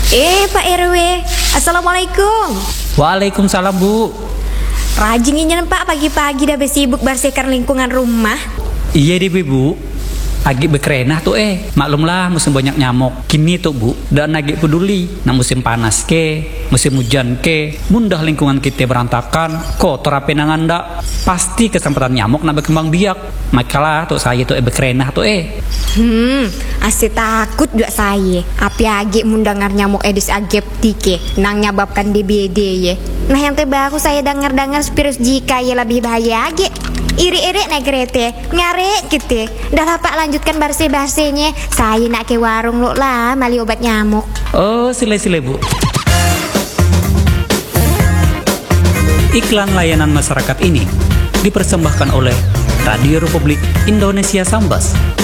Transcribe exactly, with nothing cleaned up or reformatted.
Eh Pak R W, Assalamualaikum. Waalaikumsalam Bu. Rajin ingin Pak pagi-pagi dah bersibuk bersihkan lingkungan rumah. Iya deh Bu, agak berkerenah tuh eh. Maklumlah musim banyak nyamuk. Kini tuh Bu, dan agak peduli. Nah musim panas ke, musim hujan ke, mundah lingkungan kita berantakan. Kotor apa nangan dak, pasti kesempatan nyamuk nak berkembang biak. Makalah tuh saya tuh eh berkerenah tuh eh. Hmm, asli takut juga saya. Api agak mundangar nyamuk Aedes aegypti ke, nang nyebabkan D B D ye. Nah yang terbaru saya dengar-dengar virus Zika ya lebih bahaya agak. Iri-iri negrete, nyari gitu. Dah Pak lanjutkan bersih-bersihnya. Saya nak ke warung lo lah, mali obat nyamuk. Oh sile-sile Bu. Iklan layanan masyarakat ini dipersembahkan oleh Radio Republik Indonesia Sambas.